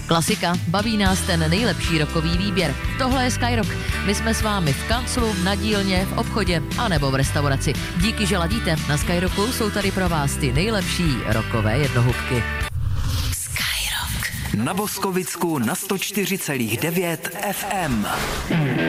Klasika, baví nás ten nejlepší rokový výběr. Tohle je Skyrock. My jsme s vámi v kanclu, na dílně, v obchodě a nebo v restauraci. Díky, že ladíte. Na Skyrocku jsou tady pro vás ty nejlepší rokové jednohubky. Skyrock. Na Boskovicku na 104,9 FM.